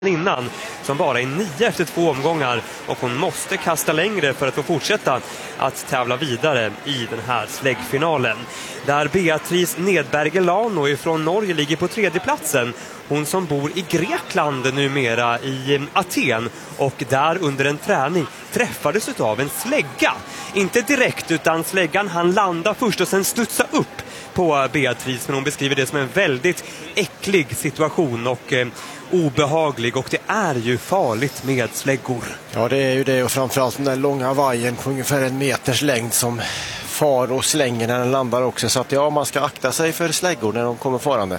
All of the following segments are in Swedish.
innan som bara är 9 efter 2 omgångar, och hon måste kasta längre för att få fortsätta att tävla vidare i den här släggfinalen. Där Beatrice Nedbergelano ifrån Norge ligger på 3:e platsen. Hon som bor i Grekland numera, i Aten, och där under en träning träffades av en slägga. Inte direkt, utan släggan han landa först och sen studsa upp på Beatrice, men hon beskriver det som en väldigt äcklig situation och obehaglig, och det är ju farligt med släggor. Ja, det är ju det, och framförallt den där långa vajern på ungefär 1 meters längd som far och slänger när den landar också, så att ja, man ska akta sig för släggor när de kommer farande.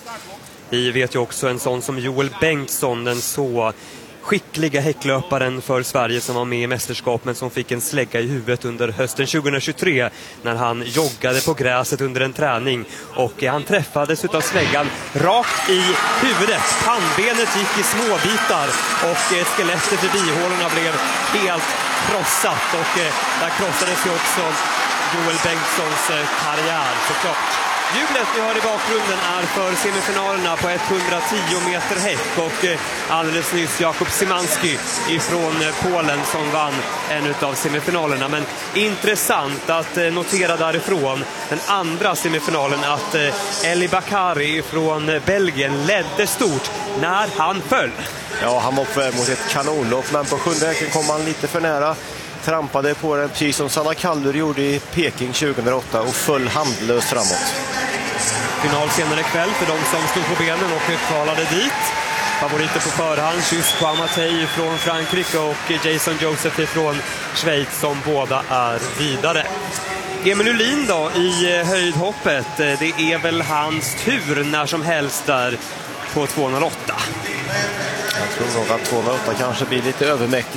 Vi vet ju också en sån som Joel Bengtsson, den så skickliga häcklöparen för Sverige som var med i mästerskap men som fick en slägga i huvudet under hösten 2023 när han joggade på gräset under en träning, och han träffades utav släggan rakt i huvudet. Pannbenet gick i små bitar och skelettet i bihålorna blev helt krossat, och där krossades ju också Joel Bengtssons karriär såklart. Jublet vi har i bakgrunden är för semifinalerna på 110 meter häck, och alldeles nyss Jakub Szymanski ifrån Polen som vann en av semifinalerna. Men intressant att notera därifrån den andra semifinalen att Eli Bakari från Belgien ledde stort när han föll. Ja, han var på väg mot ett kanonlopp, men på 7:e häcken kom han lite för nära. Trampade på den precis som Sanna Kallur gjorde i Peking 2008 och föll handlöst framåt. Final senare kväll för de som stod på benen och kvalade dit. Favoriter på förhand, Jusco Amatei från Frankrike och Jason Joseph från Schweiz, som båda är vidare. Emil Uhlin då i höjdhoppet, det är väl hans tur när som helst där på 208. Jag tror nog att 208 kanske blir lite övermäktigt.